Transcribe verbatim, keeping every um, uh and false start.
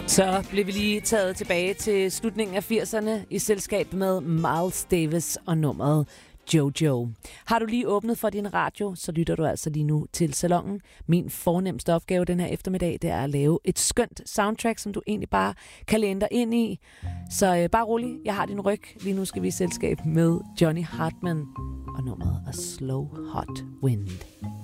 Så blev vi lige taget tilbage til slutningen af firserne i selskab med Miles Davis og nummeret Jojo. Har du lige åbnet for din radio, så lytter du altså lige nu til Salonen. Min fornemste opgave den her eftermiddag, det er at lave et skønt soundtrack, som du egentlig bare kan læne dig ind i. Så øh, bare rolig, jeg har din ryg. Lige nu skal vi i selskab med Johnny Hartman og nummeret A Slow Hot Wind.